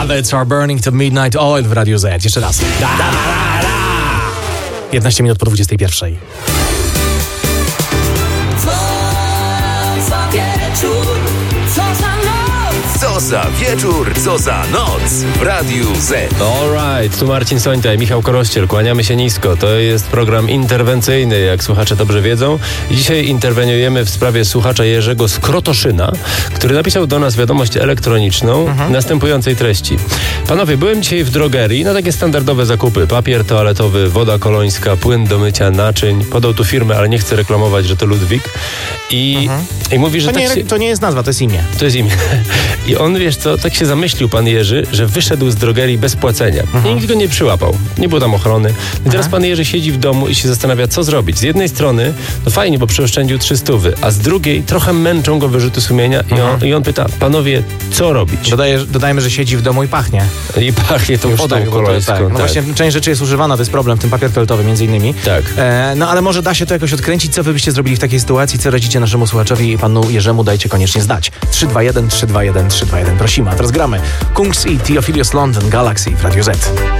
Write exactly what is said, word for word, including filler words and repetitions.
Rabbits are burning to midnight oil w Radiu Z. Jeszcze raz. Da, da, da, da. piętnaście minut po dwudziestej pierwszej. Co za wieczór, co za noc. Co za wieczór, co za noc w Radiu Z. Alright, tu Marcin Sońta i Michał Korościel. Kłaniamy się nisko. To jest program interwencyjny, jak słuchacze dobrze wiedzą. Dzisiaj interweniujemy w sprawie słuchacza Jerzego z Krotoszyna, który napisał do nas wiadomość elektroniczną mhm. następującej treści. Panowie, byłem dzisiaj w drogerii na takie standardowe zakupy. Papier toaletowy, woda kolońska, płyn do mycia naczyń. Podał tu firmę, ale nie chcę reklamować, że to Ludwik. I, mhm. i mówi, że to, tak nie, się... to nie jest nazwa, to jest imię. To jest imię. I on, wiesz co, tak się zamyślił pan Jerzy, że wyszedł z drogerii bez płacenia. Mhm. I nikt go nie przyłapał. Nie było tam ochrony. I teraz pan Jerzy siedzi w domu i się zastanawia, co zrobić. Z jednej strony, no fajnie, bo przeoszczędził trzy stówy, a z drugiej trochę męczą go wyrzuty sumienia i on, i on pyta, panowie, co robić? Dodaje, dodajmy, że siedzi w domu i pachnie. I pachnie tą Już wodą tak, kolońską. tak. No tak. właśnie, część rzeczy jest używana, to jest problem, w tym papier toaletowy między innymi. Tak. E, no ale może da się to jakoś odkręcić. Co wy byście zrobili w takiej sytuacji? Co radzicie naszemu słuchaczowi i panu Jerzemu? Dajcie koniecznie znać. trzy dwa jeden, trzy dwa jeden, trzy dwa jeden. Prosimy. A teraz gramy. Kungs i Theophilus London Galaxy w Radio Z.